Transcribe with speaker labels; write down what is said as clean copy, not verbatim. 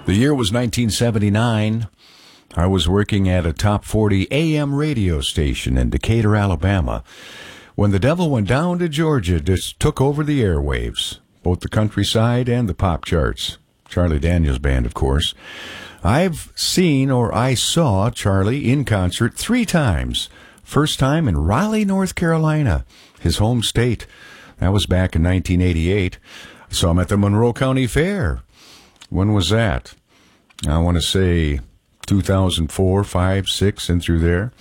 Speaker 1: The year was 1979. I was working at a top 40 AM radio station in Decatur, Alabama, when the devil went down to Georgia, just took over the airwaves, both the countryside and the pop charts. Charlie Daniels Band, of course. I saw Charlie in concert 3 times. First time in Raleigh, North Carolina, his home state. That was back in 1988. I saw him at the Monroe County Fair. When was that? I want to say 2004, 5, 6, and through there.